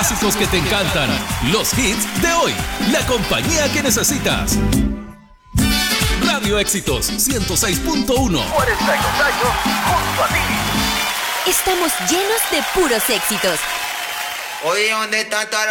clásicos que te encantan, los hits de hoy, la compañía que necesitas. Radio Éxitos 106.1. 42 años junto a ti. Estamos llenos de puros éxitos. Oye, ¿dónde está toda la